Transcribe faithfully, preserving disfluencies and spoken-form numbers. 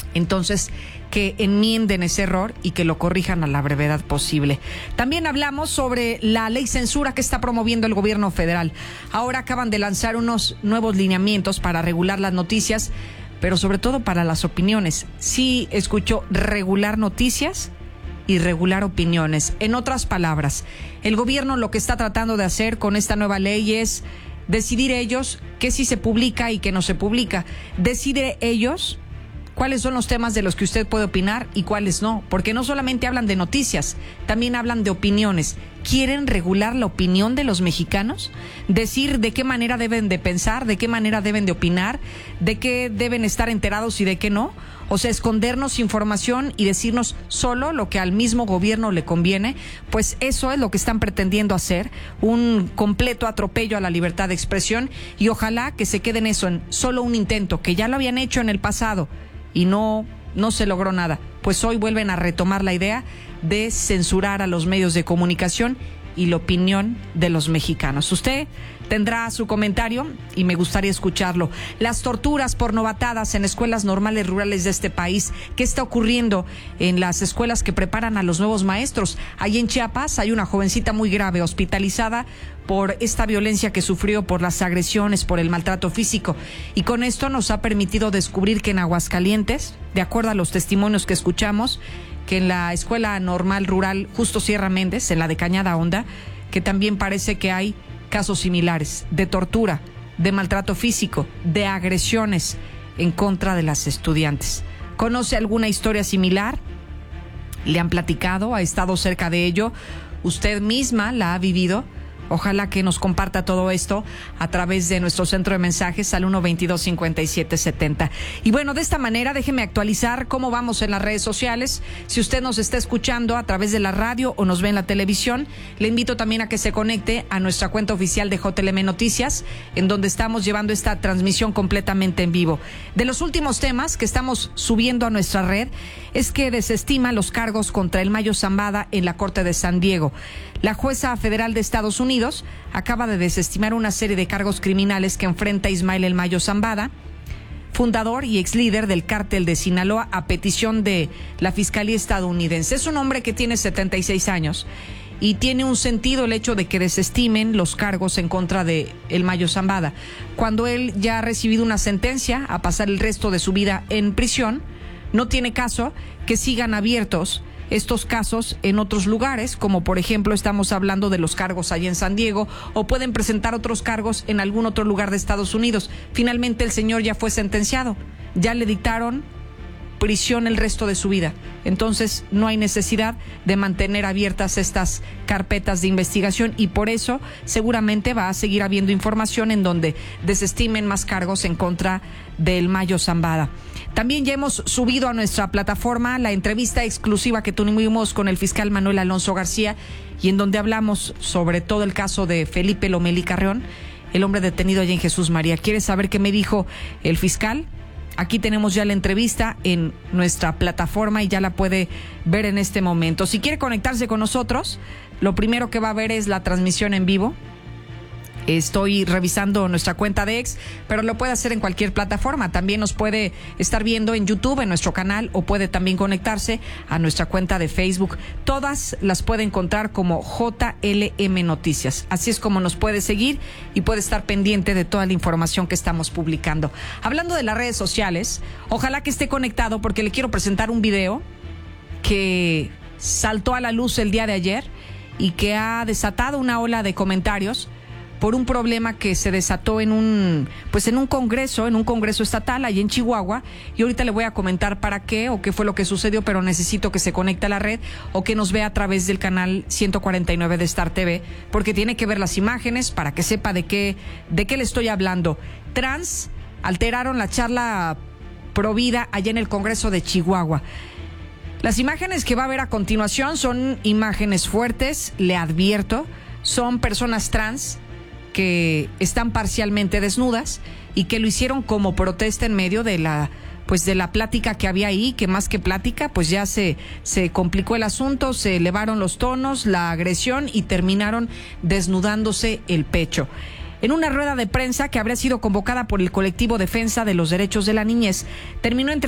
Entonces, que enmienden ese error y que lo corrijan a la brevedad posible. También hablamos sobre la ley censura que está promoviendo el gobierno federal. Ahora acaban de lanzar unos nuevos lineamientos para regular las noticias, pero sobre todo para las opiniones. Sí, escuchó regular noticias y regular opiniones. En otras palabras, el gobierno lo que está tratando de hacer con esta nueva ley es decidir ellos qué sí se publica y qué no se publica. Decide ellos cuáles son los temas de los que usted puede opinar y cuáles no, porque no solamente hablan de noticias, también hablan de opiniones. ¿Quieren regular la opinión de los mexicanos? Decir de qué manera deben de pensar, de qué manera deben de opinar, de qué deben estar enterados y de qué no. O sea, escondernos información y decirnos solo lo que al mismo gobierno le conviene. Pues eso es lo que están pretendiendo hacer, un completo atropello a la libertad de expresión, y ojalá que se quede en eso, en solo un intento, que ya lo habían hecho en el pasado y no, no se logró nada. Pues hoy vuelven a retomar la idea de censurar a los medios de comunicación y la opinión de los mexicanos. Usted tendrá su comentario y me gustaría escucharlo. Las torturas por novatadas en escuelas normales rurales de este país. ¿Qué está ocurriendo en las escuelas que preparan a los nuevos maestros? Ahí en Chiapas hay una jovencita muy grave, hospitalizada por esta violencia que sufrió, por las agresiones, por el maltrato físico. Y con esto nos ha permitido descubrir que en Aguascalientes, de acuerdo a los testimonios que escuchamos, que en la escuela normal rural Justo Sierra Méndez, en la de Cañada Honda, que también parece que hay casos similares de tortura, de maltrato físico, de agresiones en contra de las estudiantes. ¿Conoce alguna historia similar? ¿Le han platicado? ¿Ha estado cerca de ello? ¿Usted misma la ha vivido? Ojalá que nos comparta todo esto a través de nuestro centro de mensajes al uno veintidós cincuenta y siete setenta. Y bueno, de esta manera déjeme actualizar cómo vamos en las redes sociales. Si usted nos está escuchando a través de la radio o nos ve en la televisión, le invito también a que se conecte a nuestra cuenta oficial de J L M Noticias, en donde estamos llevando esta transmisión completamente en vivo. De los últimos temas que estamos subiendo a nuestra red es que desestima los cargos contra el Mayo Zambada en la Corte de San Diego. La jueza federal de Estados Unidos acaba de desestimar una serie de cargos criminales que enfrenta Ismael El Mayo Zambada, fundador y ex líder del cártel de Sinaloa, a petición de la Fiscalía estadounidense. Es un hombre que tiene setenta y seis años y tiene un sentido el hecho de que desestimen los cargos en contra de El Mayo Zambada, cuando él ya ha recibido una sentencia a pasar el resto de su vida en prisión. No tiene caso que sigan abiertos estos casos en otros lugares, como por ejemplo estamos hablando de los cargos allí en San Diego, o pueden presentar otros cargos en algún otro lugar de Estados Unidos. Finalmente el señor ya fue sentenciado, ya le dictaron prisión el resto de su vida. Entonces no hay necesidad de mantener abiertas estas carpetas de investigación, y por eso seguramente va a seguir habiendo información en donde desestimen más cargos en contra del Mayo Zambada. También ya hemos subido a nuestra plataforma la entrevista exclusiva que tuvimos con el fiscal Manuel Alonso García, y en donde hablamos sobre todo el caso de Felipe Lomelí Carreón, el hombre detenido allá en Jesús María. ¿Quieres saber qué me dijo el fiscal? Aquí tenemos ya la entrevista en nuestra plataforma y ya la puede ver en este momento. Si quiere conectarse con nosotros, lo primero que va a ver es la transmisión en vivo. Estoy revisando nuestra cuenta de X, pero lo puede hacer en cualquier plataforma. También nos puede estar viendo en YouTube, en nuestro canal, o puede también conectarse a nuestra cuenta de Facebook. Todas las puede encontrar como J L M Noticias. Así es como nos puede seguir y puede estar pendiente de toda la información que estamos publicando. Hablando de las redes sociales, ojalá que esté conectado, porque le quiero presentar un video que saltó a la luz el día de ayer y que ha desatado una ola de comentarios por un problema que se desató en un pues en un congreso, en un congreso estatal allí en Chihuahua, y ahorita le voy a comentar para qué o qué fue lo que sucedió, pero necesito que se conecte a la red o que nos vea a través del canal ciento cuarenta y nueve de Star T V, porque tiene que ver las imágenes para que sepa de qué de qué le estoy hablando. Trans alteraron la charla Provida allá en el Congreso de Chihuahua. Las imágenes que va a ver a continuación son imágenes fuertes, le advierto, son personas trans que están parcialmente desnudas y que lo hicieron como protesta en medio de la pues de la plática que había ahí, que más que plática, pues ya se se complicó el asunto, se elevaron los tonos, la agresión, y terminaron desnudándose el pecho. En una rueda de prensa que habría sido convocada por el colectivo Defensa de los Derechos de la Niñez, terminó entre